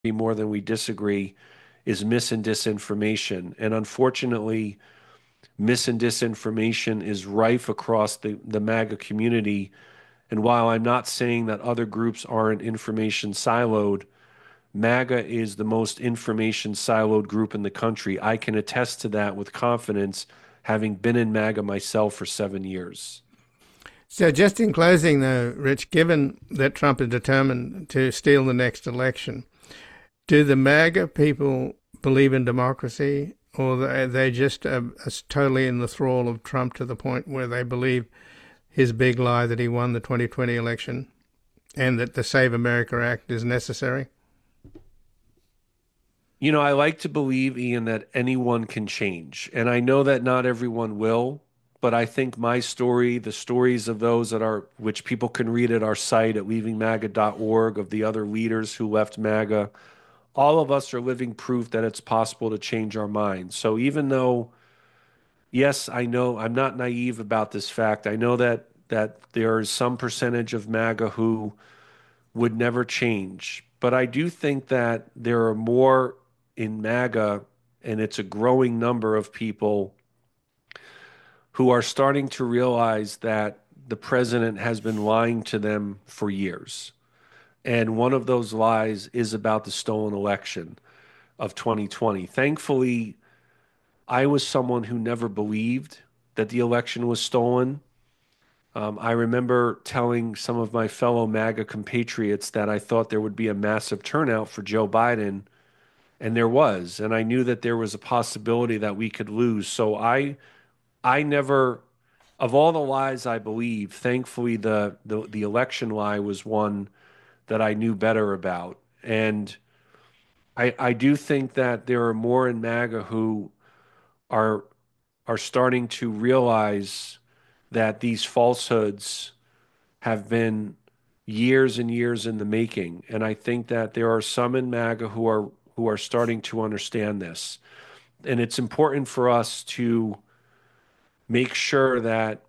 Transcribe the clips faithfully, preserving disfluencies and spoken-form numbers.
more than we disagree is mis and disinformation. And unfortunately, mis and disinformation is rife across the, the MAGA community. And while I'm not saying that other groups aren't information siloed, MAGA is the most information siloed group in the country. I can attest to that with confidence, having been in MAGA myself for seven years. So, just in closing, though, Rich, given that Trump is determined to steal the next election, do the MAGA people believe in democracy, or are they just uh, totally in the thrall of Trump to the point where they believe his big lie that he won the twenty twenty election and that the Save America Act is necessary? You know, I like to believe, Ian, that anyone can change. And I know that not everyone will, but I think my story, the stories of those that are, which people can read at our site at leaving maga dot org, of the other leaders who left MAGA, all of us are living proof that it's possible to change our minds. So even though, yes, I know I'm not naive about this fact, I know that that there is some percentage of MAGA who would never change. But I do think that there are more in MAGA, and it's a growing number of people who are starting to realize that the president has been lying to them for years. And one of those lies is about the stolen election of twenty twenty. Thankfully, I was someone who never believed that the election was stolen. Um, I remember telling some of my fellow MAGA compatriots that I thought there would be a massive turnout for Joe Biden, and there was. And I knew that there was a possibility that we could lose. So I, I never, of all the lies I believe, thankfully the the, the election lie was one that I knew better about. And I, I do think that there are more in MAGA who are are starting to realize that these falsehoods have been years and years in the making. And I think that there are some in MAGA who are who are starting to understand this. And it's important for us to make sure that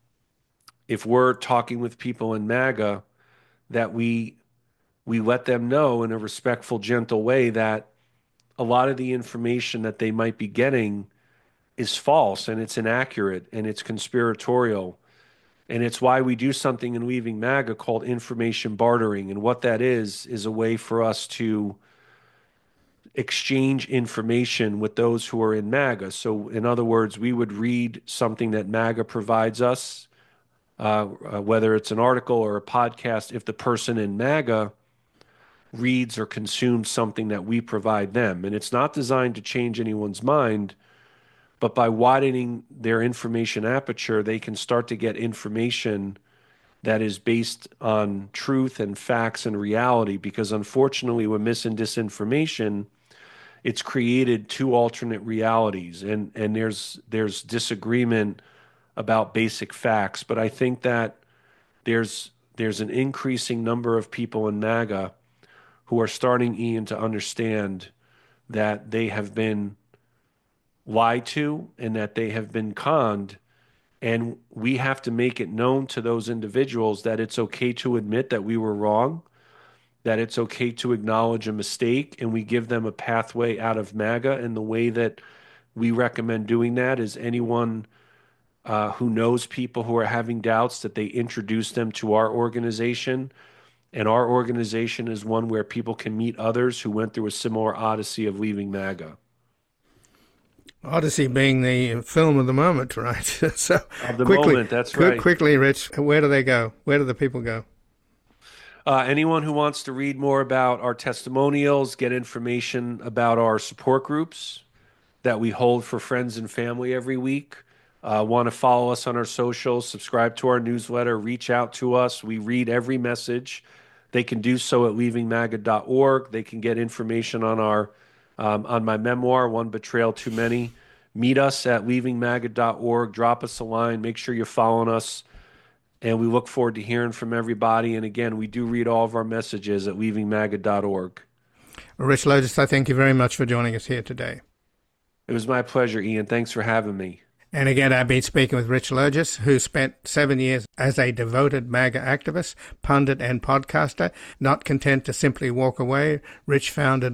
if we're talking with people in MAGA, that we we let them know in a respectful, gentle way that a lot of the information that they might be getting is false and it's inaccurate and it's conspiratorial. And it's why we do something in Leaving MAGA called information bartering. And what that is, is a way for us to exchange information with those who are in MAGA. So, in other words, we would read something that MAGA provides us, uh, uh, whether it's an article or a podcast, if the person in MAGA reads or consumes something that we provide them. And it's not designed to change anyone's mind, but by widening their information aperture, they can start to get information that is based on truth and facts and reality. Because unfortunately, with mis and disinformation, it's created two alternate realities, and and there's there's disagreement about basic facts. But I think that there's there's an increasing number of people in MAGA who are starting, Ian, to understand that they have been lied to and that they have been conned. And we have to make it known to those individuals that it's okay to admit that we were wrong, that it's okay to acknowledge a mistake, and we give them a pathway out of MAGA. And the way that we recommend doing that is anyone uh, who knows people who are having doubts, that they introduce them to our organization. And our organization is one where people can meet others who went through a similar odyssey of leaving MAGA. Odyssey being the film of the moment, right? So Of the quickly, moment, that's quick, right. quickly, Rich, where do they go? Where do the people go? Uh, anyone who wants to read more about our testimonials, get information about our support groups that we hold for friends and family every week, uh, want to follow us on our socials, subscribe to our newsletter, reach out to us. We read every message. They can do so at leaving maga dot org. They can get information on our um, on my memoir, One Betrayal Too Many. Meet us at leaving maga dot org. Drop us a line. Make sure you're following us. And we look forward to hearing from everybody. And again, we do read all of our messages at leaving maga dot org. Well, Rich Lotus, I thank you very much for joining us here today. It was my pleasure, Ian. Thanks for having me. And again, I've been speaking with Rich Lurgis, who spent seven years as a devoted MAGA activist, pundit and podcaster. Not content to simply walk away, Rich founded